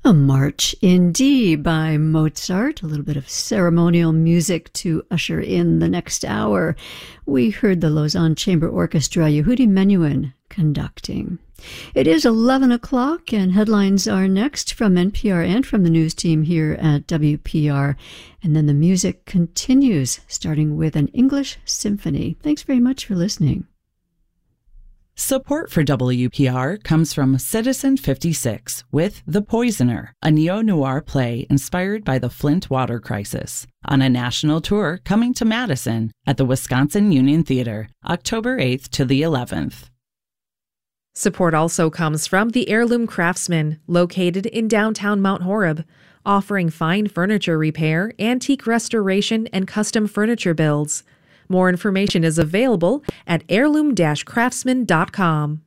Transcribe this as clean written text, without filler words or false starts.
A March in D by Mozart, a little bit of ceremonial music to usher in the next hour. We heard the Lausanne Chamber Orchestra, Yehudi Menuhin, conducting. It is 11 o'clock, and headlines are next from NPR and from the news team here at WPR. And then the music continues, starting with an English symphony. Thanks very much for listening. Support for WPR comes from Citizen 56 with The Poisoner, a neo-noir play inspired by the Flint water crisis, on a national tour coming to Madison at the Wisconsin Union Theater, October 8th to the 11th. Support also comes from the Heirloom Craftsman, located in downtown Mount Horeb, offering fine furniture repair, antique restoration, and custom furniture builds. More information is available at heirloom-craftsman.com.